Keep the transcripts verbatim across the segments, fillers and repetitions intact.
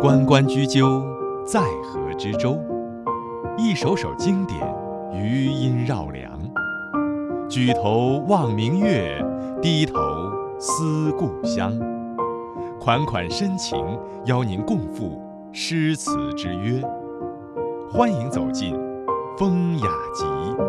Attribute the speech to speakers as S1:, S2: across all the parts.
S1: 关关雎鸠，在河之洲。一首首经典，余音绕梁。举头望明月，低头思故乡。款款深情，邀您共赴诗词之约。欢迎走进风雅集。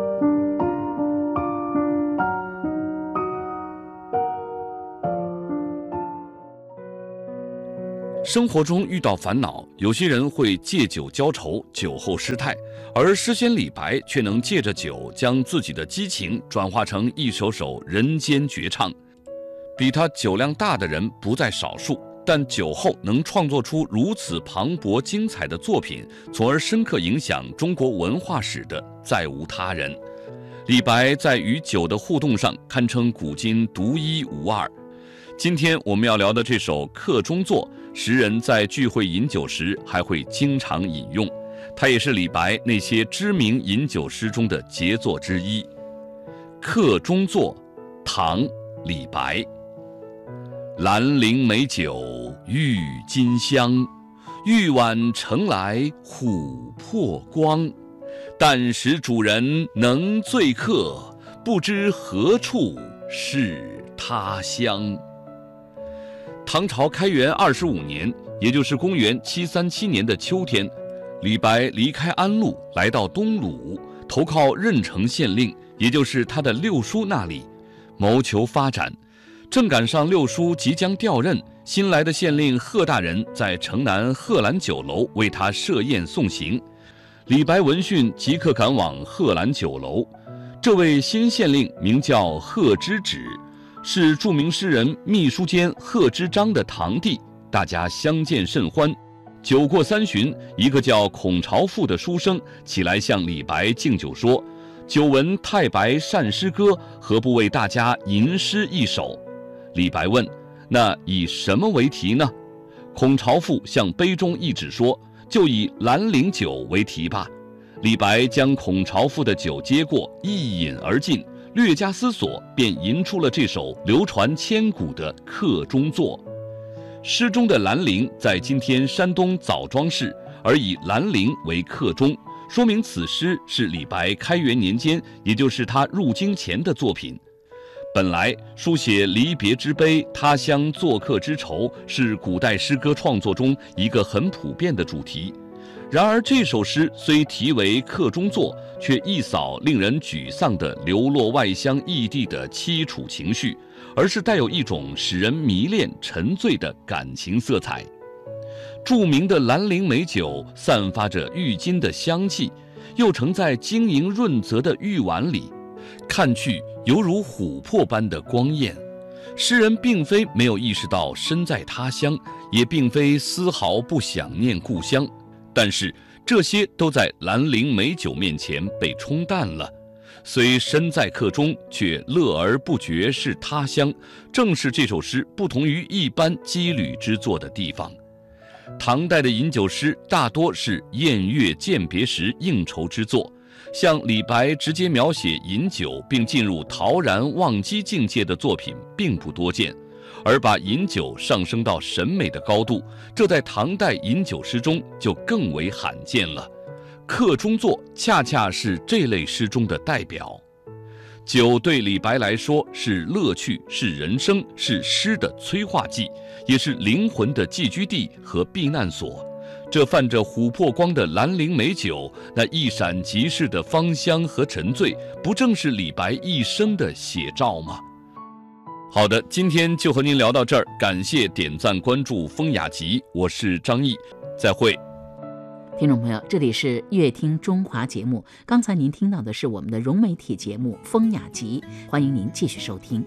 S2: 生活中遇到烦恼，有些人会借酒浇愁，酒后失态，而诗仙李白却能借着酒将自己的激情转化成一首首人间绝唱。比他酒量大的人不在少数，但酒后能创作出如此磅礴精彩的作品，从而深刻影响中国文化史的再无他人。李白在与酒的互动上堪称古今独一无二。今天我们要聊的这首客中作，诗人在聚会饮酒时还会经常引用，它也是李白那些知名饮酒诗中的杰作之一。客中作，唐·李白。兰陵美酒郁金香，玉碗盛来琥珀光。但使主人能醉客，不知何处是他乡。唐朝开元二十五年，也就是公元七三七年的秋天，李白离开安陆，来到东鲁，投靠任城县令，也就是他的六叔那里，谋求发展。正赶上六叔即将调任，新来的县令贺大人在城南贺兰酒楼为他设宴送行。李白闻讯即刻赶往贺兰酒楼。这位新县令名叫贺知止，是著名诗人秘书监贺知章的堂弟，大家相见甚欢。酒过三巡，一个叫孔朝父的书生起来向李白敬酒说：“久闻太白善诗歌，何不为大家吟诗一首？”李白问：“那以什么为题呢？”孔朝父向杯中一指说：“就以兰陵酒为题吧。”李白将孔朝父的酒接过，一饮而尽，略加思索，便吟出了这首流传千古的客中作。诗中的兰陵在今天山东枣庄市，而以兰陵为客中，说明此诗是李白开元年间，也就是他入京前的作品。本来书写离别之悲、他乡做客之愁是古代诗歌创作中一个很普遍的主题。然而这首诗虽题为客中作，却一扫令人沮丧的流落外乡异地的凄楚情绪，而是带有一种使人迷恋沉醉的感情色彩。著名的兰陵美酒散发着郁金的香气，又盛在晶莹润泽的玉碗里，看去犹如琥珀般的光艳。诗人并非没有意识到身在他乡，也并非丝毫不想念故乡，但是这些都在兰陵美酒面前被冲淡了。虽身在客中，却乐而不觉是他乡，正是这首诗不同于一般羁旅之作的地方。唐代的饮酒诗大多是宴乐饯别时应酬之作，像李白直接描写饮酒并进入陶然忘机境界的作品并不多见，而把饮酒上升到审美的高度，这在唐代饮酒诗中就更为罕见了。客中作恰恰是这类诗中的代表。酒对李白来说是乐趣，是人生，是诗的催化剂，也是灵魂的寄居地和避难所。这泛着琥珀光的兰陵美酒，那一闪即逝的芳香和沉醉，不正是李白一生的写照吗？好的，今天就和您聊到这儿，感谢点赞关注风雅集，我是张毅，再会。
S3: 听众朋友，这里是乐听中华节目，刚才您听到的是我们的融媒体节目风雅集，欢迎您继续收听。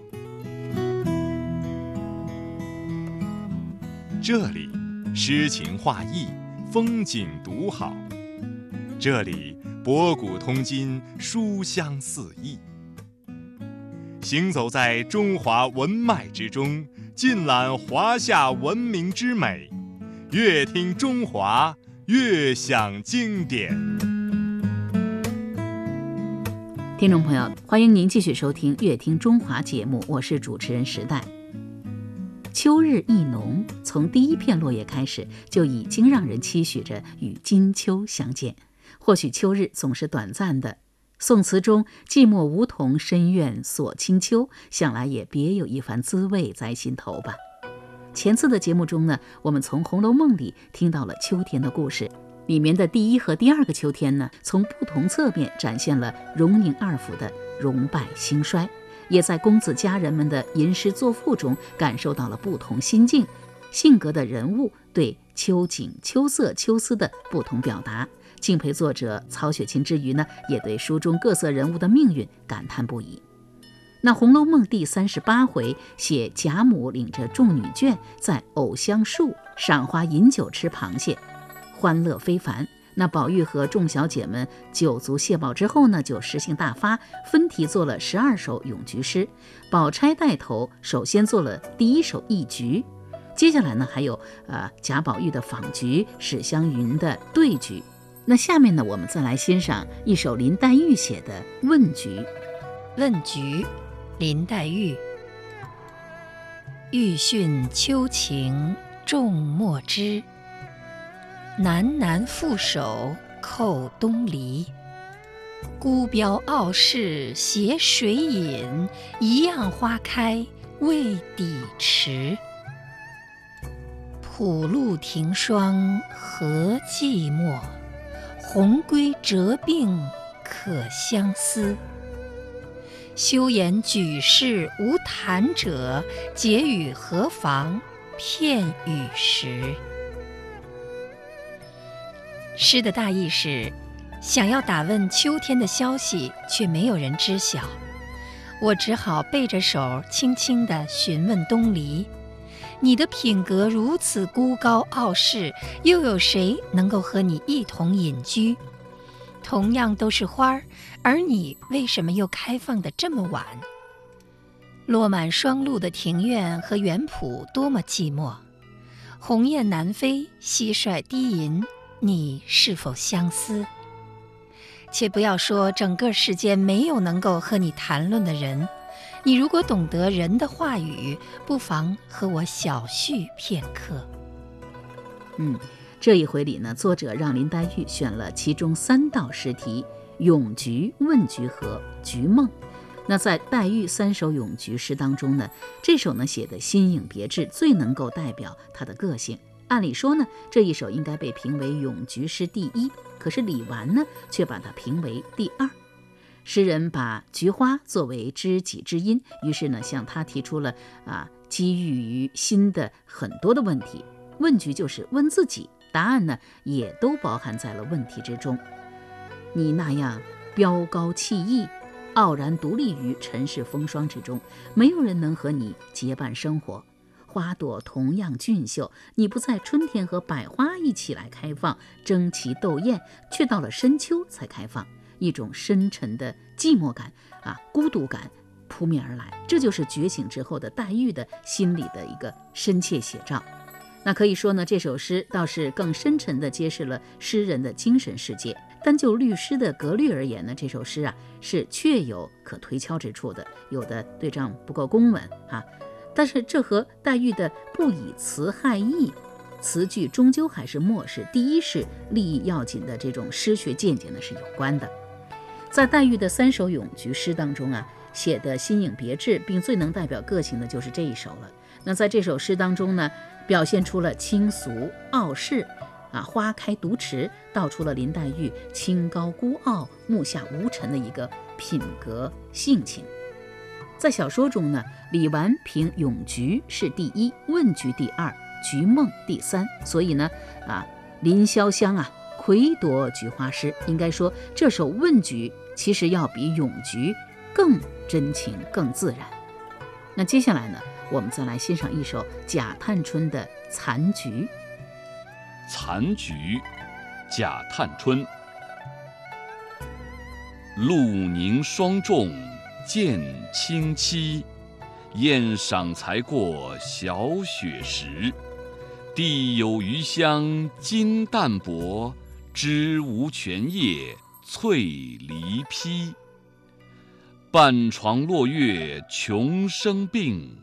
S1: 这里诗情画意，风景独好，这里博古通今，书香四溢。行走在中华文脉之中，尽览华夏文明之美，乐听中华，乐享经典。
S3: 听众朋友，欢迎您继续收听乐听中华节目，我是主持人时代。 秋日意浓，从第一片落叶开始，就已经让人期许着与金秋相见。或许秋日总是短暂的，宋词中寂寞梧桐深院锁清秋，想来也别有一番滋味在心头吧。前次的节目中呢，我们从《红楼梦》里听到了秋天的故事，里面的第一和第二个秋天呢，从不同侧面展现了荣宁二府的荣败兴衰，也在公子佳人们的吟诗作赋中感受到了不同心境、性格的人物对秋景、秋色、秋思的不同表达。敬佩作者曹雪芹之余呢，也对书中各色人物的命运感叹不已。那《红楼梦》第三十八回写贾母领着众女眷在藕香树赏花饮酒吃螃蟹，欢乐非凡。那宝玉和众小姐们酒足蟹饱之后呢，就诗兴大发，分题做了十二首咏菊诗。宝钗带头，首先做了第一首一菊，接下来呢还有呃贾宝玉的访菊，史湘云的对菊。那下面呢，我们再来欣赏一首林黛玉写的《问菊》。
S4: 问菊，林黛玉。欲讯秋情众莫知，南南覆手扣东篱。孤标傲世携水饮，一样花开未抵迟。浦路停霜何寂寞，鸿归折鬓可相思。休言举世无谈者，结语何妨片语时。诗的大意是，想要打问秋天的消息，却没有人知晓，我只好背着手轻轻地询问东篱。你的品格如此孤高傲世，又有谁能够和你一同隐居？同样都是花儿，而你为什么又开放得这么晚？落满霜露的庭院和园圃多么寂寞，鸿雁南飞，蟋蟀低吟，你是否相思？且不要说整个世间没有能够和你谈论的人，你如果懂得人的话语，不妨和我小叙片刻。
S3: 嗯，这一回里呢，作者让林黛玉选了其中三道诗题：咏菊、问菊和菊梦。那在黛玉三首咏菊诗当中呢，这首呢写的新颖别致，最能够代表她的个性。按理说呢，这一首应该被评为咏菊诗第一，可是李纨呢却把它评为第二。诗人把菊花作为知己之音，于是呢向他提出了啊基于于心的很多的问题。问菊就是问自己，答案呢也都包含在了问题之中。你那样飙高气逸，傲然独立于尘世风霜之中，没有人能和你结伴生活。花朵同样俊秀，你不在春天和百花一起来开放，争奇斗艳，却到了深秋才开放，一种深沉的寂寞感啊，孤独感扑面而来。这就是觉醒之后的黛玉的心理的一个深切写照。那可以说呢，这首诗倒是更深沉地揭示了诗人的精神世界。单就律诗的格律而言呢，这首诗啊是确有可推敲之处的，有的对仗不够公稳啊。但是这和黛玉的不以词害意，词句终究还是末世第一是利益要紧的这种诗学见解呢是有关的。在黛玉的三首咏菊诗当中啊，写的新颖别致并最能代表个性的就是这一首了。那在这首诗当中呢，表现出了清俗傲世啊，花开独持，道出了林黛玉清高孤傲、目下无尘的一个品格性情。在小说中呢，李纨评咏菊是第一，问菊第二，菊梦第三，所以呢啊，林潇湘啊魁夺菊花诗，应该说这首问菊其实要比咏菊更真情更自然。那接下来呢，我们再来欣赏一首贾探春的残菊。
S2: 残菊，贾探春。露凝霜重见清凄，宴赏才过小雪时。地有余香金淡薄，枝无全叶翠梨披。半床落月穷生病，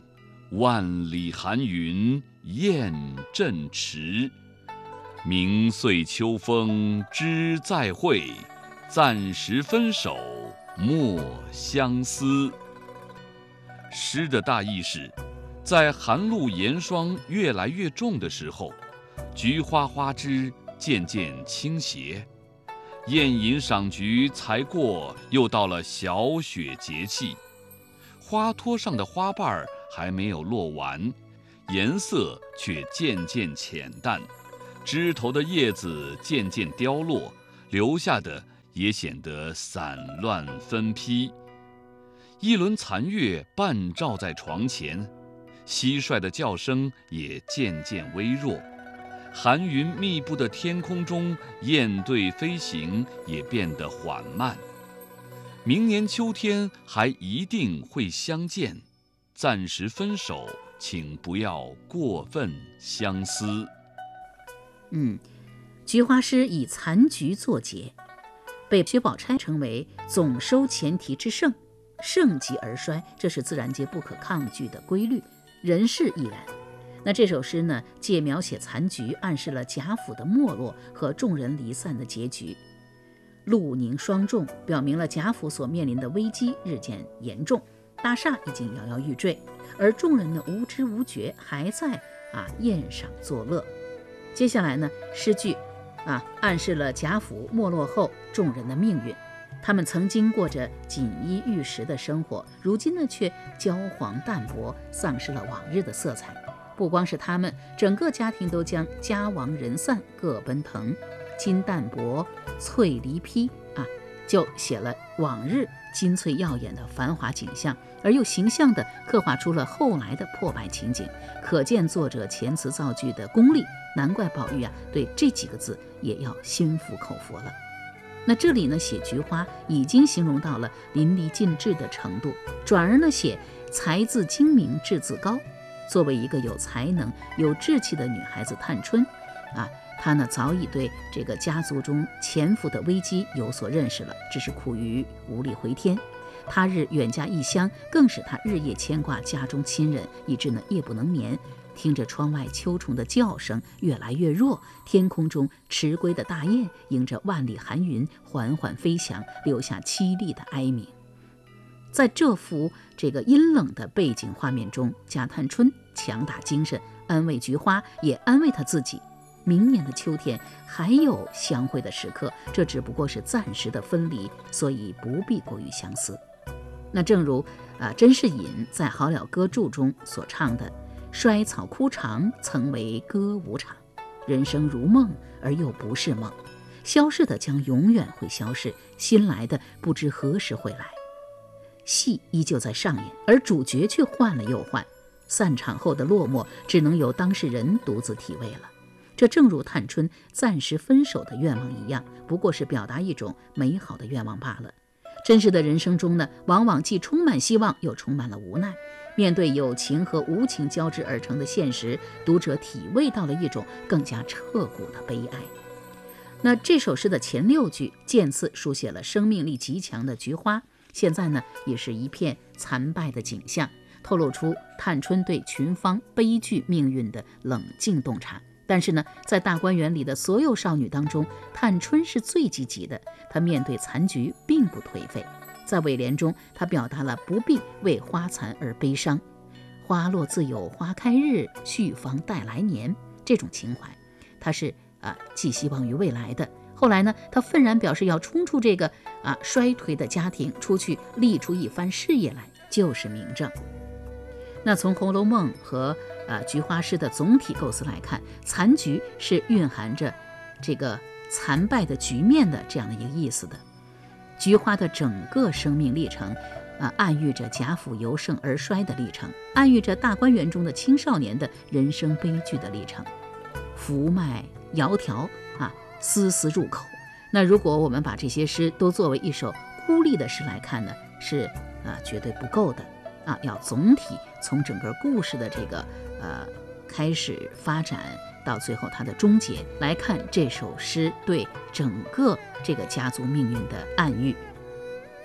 S2: 万里寒云雁阵迟。明岁秋风知再会，暂时分手莫相思。诗的大意是，在寒露严霜越来越重的时候，菊花花枝渐渐倾斜，宴饮赏菊才过，又到了小雪节气，花托上的花瓣还没有落完，颜色却渐渐浅淡，枝头的叶子渐渐凋落，留下的也显得散乱分批。一轮残月半照在床前，蟋蟀的叫声也渐渐微弱，寒云密布的天空中，雁队飞行也变得缓慢。明年秋天还一定会相见，暂时分手，请不要过分相思。
S3: 嗯，菊花诗以残菊作结，被薛宝钗称为总收前提之盛，盛极而衰，这是自然界不可抗拒的规律，人世亦然。那这首诗呢，借描写残菊，暗示了贾府的没落和众人离散的结局。露凝霜重，表明了贾府所面临的危机日渐严重，大厦已经摇摇欲坠，而众人呢无知无觉，还在啊宴赏作乐。接下来呢，诗句啊暗示了贾府没落后众人的命运。他们曾经过着锦衣玉食的生活，如今呢却焦黄淡薄，丧失了往日的色彩。不光是他们，整个家庭都将家亡人散，各奔腾。金淡泊，翠离披啊，就写了往日金翠耀眼的繁华景象，而又形象地刻画出了后来的破败情景，可见作者遣词造句的功力。难怪宝玉啊对这几个字也要心服口服了。那这里呢写菊花已经形容到了淋漓尽致的程度，转而呢写才自精明志自高。作为一个有才能有志气的女孩子探春啊，她呢早已对这个家族中潜伏的危机有所认识了，只是苦于无力回天。他日远嫁异乡，更使她日夜牵挂家中亲人，以致呢夜不能眠。听着窗外秋虫的叫声越来越弱，天空中迟归的大雁迎着万里寒云缓缓飞翔，留下凄厉的哀鸣。在这幅这个阴冷的背景画面中，贾探春强打精神，安慰菊花，也安慰她自己。明年的秋天还有相会的时刻，这只不过是暂时的分离，所以不必过于相思。那正如啊甄士隐在《好了歌注》中所唱的，衰草枯肠，曾为歌舞场。人生如梦，而又不是梦。消逝的将永远会消逝，新来的不知何时会来。戏依旧在上演，而主角却换了又换。散场后的落寞，只能由当事人独自体味了。这正如探春暂时分手的愿望一样，不过是表达一种美好的愿望罢了。真实的人生中呢，往往既充满希望，又充满了无奈。面对有情和无情交织而成的现实，读者体味到了一种更加彻骨的悲哀。那这首诗的前六句渐次书写了生命力极强的菊花，现在呢也是一片残败的景象，透露出探春对群芳悲剧命运的冷静洞察。但是呢，在大观园里的所有少女当中，探春是最积极的，她面对残局并不颓废。在尾联中，她表达了不必为花残而悲伤，花落自有花开日，续芳待来年，这种情怀，她是啊寄希望于未来的。后来呢，她愤然表示要冲出这个啊衰颓的家庭，出去立出一番事业来，就是明证。那从《红楼梦》和呃菊花诗的总体构思来看，残局是蕴含着这个残败的局面的这样的一个意思的。菊花的整个生命历程啊，暗喻着贾府由盛而衰的历程，暗喻着大观园中的青少年的人生悲剧的历程。福脉窈窕啊，丝丝入口。那如果我们把这些诗都作为一首孤立的诗来看呢，是啊绝对不够的啊，要总体从整个故事的这个呃开始发展到最后它的终结来看这首诗对整个这个家族命运的暗喻。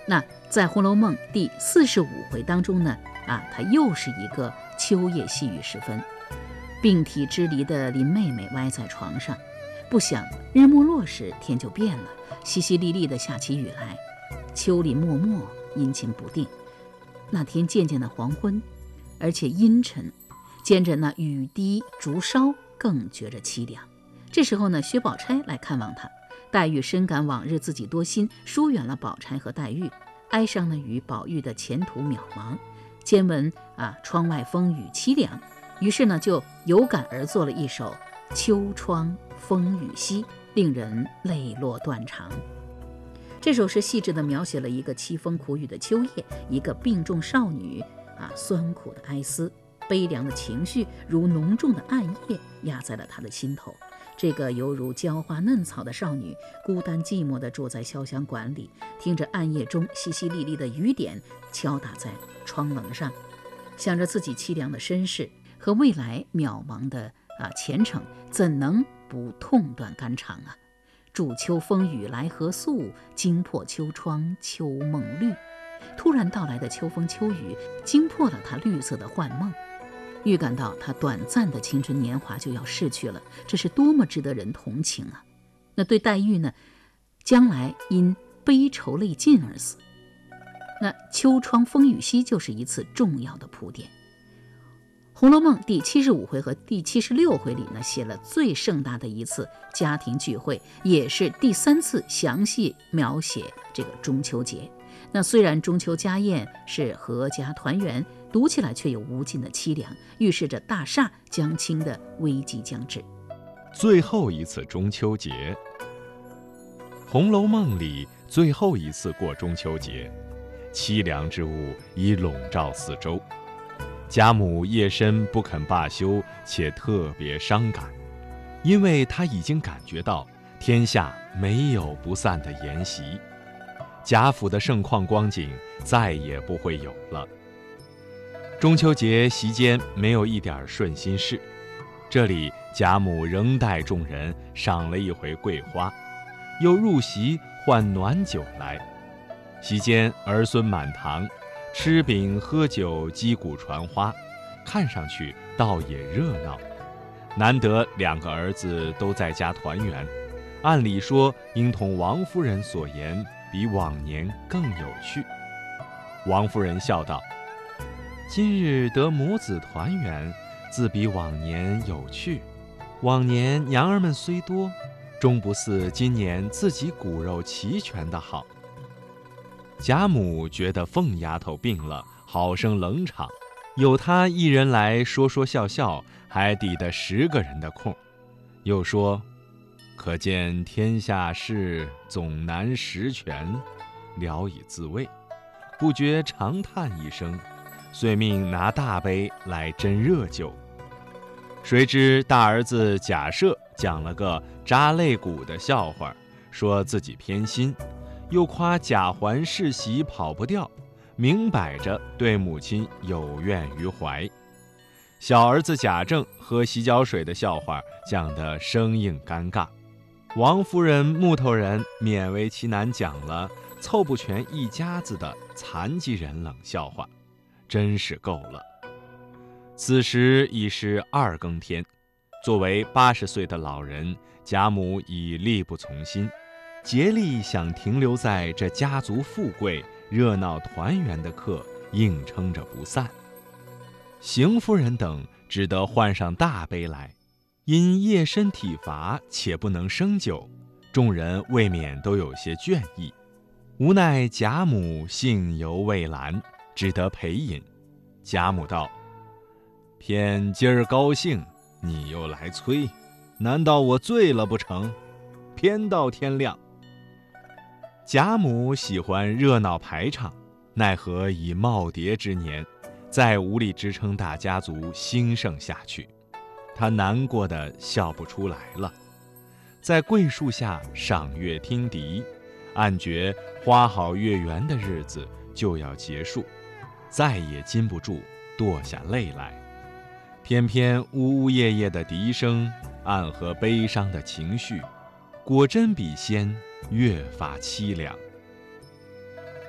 S3: 那在《红楼梦》第四十五回当中呢，啊，它又是一个秋夜细雨时分，病体支离的林妹妹歪在床上，不想日没落时天就变了，淅淅沥沥的下起雨来，秋里漠漠，阴晴不定。那天渐渐的黄昏，而且阴沉，兼着那雨滴竹梢，更觉着凄凉。这时候呢，薛宝钗来看望他，黛玉深感往日自己多心，疏远了宝钗和黛玉，哀伤呢与宝玉的前途渺茫，兼闻啊窗外风雨凄凉，于是呢就有感而作了一首《秋窗风雨夕》，令人泪落断肠。这首诗细致地描写了一个凄风苦雨的秋夜，一个病重少女啊酸苦的哀思，悲凉的情绪如浓重的暗夜压在了她的心头。这个犹如娇花嫩草的少女，孤单寂寞地坐在潇湘馆里，听着暗夜中淅淅沥沥的雨点敲打在窗棱上，想着自己凄凉的身世和未来渺茫的啊前程，怎能不痛断肝肠啊？祝秋风雨来何速，惊破秋窗秋梦绿。突然到来的秋风秋雨惊破了他绿色的幻梦，预感到他短暂的青春年华就要逝去了，这是多么值得人同情啊！那对黛玉呢，将来因悲愁泪尽而死。那秋窗风雨夕就是一次重要的铺垫。《红楼梦》第七十五回和第七十六回里呢，写了最盛大的一次家庭聚会，也是第三次详细描写这个中秋节。那虽然中秋家宴是阖家团圆，读起来却有无尽的凄凉，预示着大厦将倾的危机将至。
S1: 最后一次中秋节，《红楼梦》里最后一次过中秋节，凄凉之雾已笼罩四周。贾母夜深不肯罢休，且特别伤感，因为她已经感觉到天下没有不散的筵席，贾府的盛况光景再也不会有了。中秋节席间没有一点顺心事，这里贾母仍带众人赏了一回桂花，又入席换暖酒来。席间儿孙满堂，吃饼喝酒，击鼓传花，看上去倒也热闹。难得两个儿子都在家团圆，按理说应同王夫人所言，比往年更有趣。王夫人笑道：“今日得母子团圆，自比往年有趣。往年娘儿们虽多，终不似今年自己骨肉齐全的好。”贾母觉得凤丫头病了，好生冷场，有她一人来说说笑笑，还抵得十个人的空。又说：“可见天下事总难十全，聊以自慰。”不觉长叹一声，遂命拿大杯来斟热酒。谁知大儿子贾赦讲了个扎肋骨的笑话，说自己偏心，又夸贾环世袭跑不掉，明摆着对母亲有怨于怀。小儿子贾政喝洗脚水的笑话讲得生硬尴尬，王夫人木头人勉为其难讲了凑不全一家子的残疾人冷笑话，真是够了。此时已是二更天，作为八十岁的老人，贾母已力不从心，竭力想停留在这家族富贵、热闹团圆的课，硬撑着不散。邢夫人等只得换上大杯来，因夜深体乏，且不能生酒，众人未免都有些倦意。无奈贾母性犹未懒，只得陪饮。贾母道：“偏今儿高兴，你又来催，难道我醉了不成？偏到天亮。”贾母喜欢热闹排场，奈何已耄耋之年，再无力支撑大家族兴盛下去，她难过的笑不出来了。在桂树下赏月听笛，暗觉花好月圆的日子就要结束，再也禁不住堕下泪来。偏偏呜呜咽咽的笛声暗合悲伤的情绪，果真比先越发凄凉。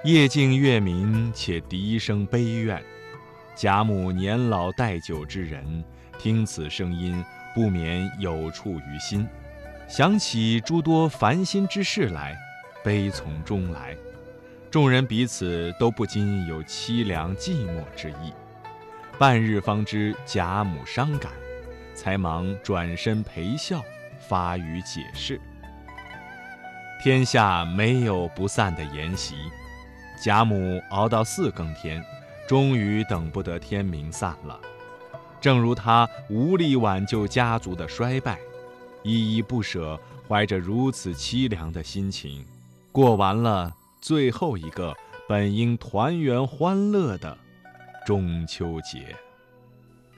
S1: 夜静月明，且笛声悲怨。贾母年老待久之人，听此声音，不免有触于心，想起诸多烦心之事来，悲从中来。众人彼此都不禁有凄凉寂寞之意。半日方知贾母伤感，才忙转身陪笑，发语解释。天下没有不散的筵席，贾母熬到四更天，终于等不得天明散了。正如她无力挽救家族的衰败，依依不舍，怀着如此凄凉的心情，过完了最后一个本应团圆欢乐的中秋节。